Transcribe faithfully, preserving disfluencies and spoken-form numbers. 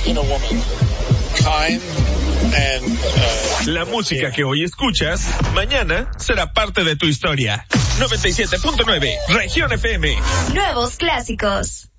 in a woman. Kind and, uh, La música que hoy escuchas, mañana será parte de tu historia. noventa y siete punto nueve, Región F M. Nuevos clásicos.